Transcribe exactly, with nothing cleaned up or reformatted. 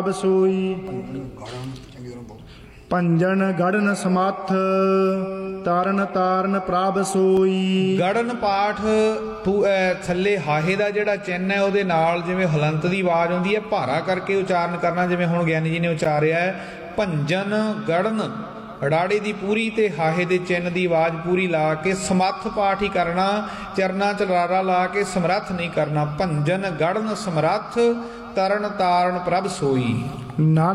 ਸੋਈ। ਭੰਜਨ ਗੜਨ ਸਮੱਥ ਤਾਰਨ ਤਾਰਨ ਪ੍ਰਭ ਸੋਈ। ਗੜਨ ਪਾਠ ਪੂ- ਅਹ ਥੱਲੇ ਹਾਹੇ ਦਾ ਜਿਹੜਾ ਚਿੰਨ੍ਹ ਹੈ ਉਹਦੇ ਨਾਲ ਜਿਵੇਂ ਹਲੰਤ ਦੀ ਆਵਾਜ਼ ਆਉਂਦੀ ਹੈ ਭਾਰਾ ਕਰਕੇ ਉਚਾਰਨ ਕਰਨਾ, ਜਿਵੇਂ ਹੁਣ ਗਿਆਨੀ ਜੀ ਨੇ ਉਚਾਰਿਆ ਹੈ। ਭੰਜਨ ਗੜਨ ਰਾੜੇ ਦੀ ਪੂਰੀ ਤੇ ਹਾਹੇ ਦੇ ਚਿੰਨ੍ਹ ਦੀ ਆਵਾਜ਼ ਪੂਰੀ ਲਾ ਕੇ ਸਮੱਥ ਪਾਠ ਹੀ ਕਰਨਾ, ਚਰਨਾਂ ਚ ਲਾਰਾ ਲਾ ਕੇ ਸਮਰੱਥ ਨਹੀਂ ਕਰਨਾ। ਭੰਜਨ ਗੜਨ ਸਮਰੱਥ ਤਰਨ ਤਾਰਨ ਪ੍ਰਭ ਸੋਈ। ਨਾ